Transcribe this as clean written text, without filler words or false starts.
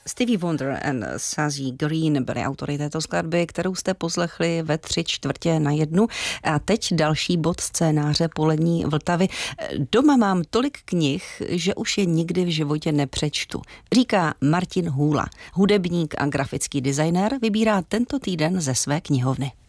Stevie Wonder and Sazzy Green byly autory této skladby, kterou jste poslechli ve 3/4 A teď další bod scénáře Polední Vltavy. Doma mám tolik knih, že už je nikdy v životě nepřečtu, říká Martin Hůla. Hudebník a grafický designér vybírá tento týden ze své knihovny.